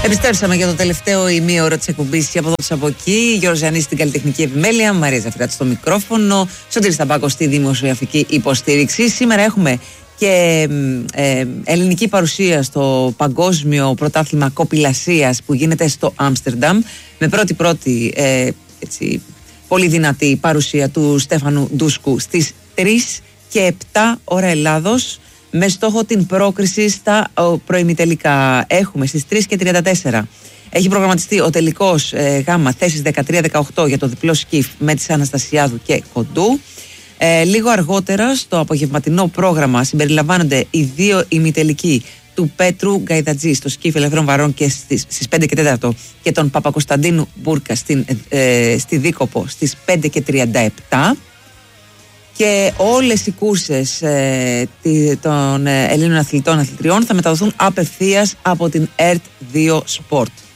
Επιστρέψαμε για το τελευταίο ημίωρο της εκπομπής και από εδώ από εκεί. Γιώργος Ζανής στην καλλιτεχνική επιμέλεια, Μαρία Ζαφυράτη στο μικρόφωνο, Σωτήρης Ταμπάκος στη δημοσιογραφική υποστήριξη. Σήμερα έχουμε και ελληνική παρουσία στο Παγκόσμιο Πρωτάθλημα Κοπηλασίας που γίνεται στο Άμστερνταμ, με πρώτη πολύ δυνατή παρουσία του Στέφανου Ντούσκου στις 3 και 7 ώρα Ελλάδος, με στόχο την πρόκριση στα προημιτελικά. Έχουμε στις 3 και 34. Έχει προγραμματιστεί ο τελικός γάμα θέσεις 13-18 για το διπλό σκιφ με της Αναστασιάδου και Κοντού. Λίγο αργότερα στο απογευματινό πρόγραμμα συμπεριλαμβάνονται οι δύο ημιτελικοί του Πέτρου Γκαϊδατζή στο σκιφ ελεύθερων βαρών και στις 5 και 4 και τον Παπακοσταντίνου Μπούρκα στη Δίκοπο στις 5 και 37. Και όλες οι κούρσες των Ελλήνων αθλητών αθλητριών θα μεταδοθούν απευθείας από την ΕΡΤ2 Sport.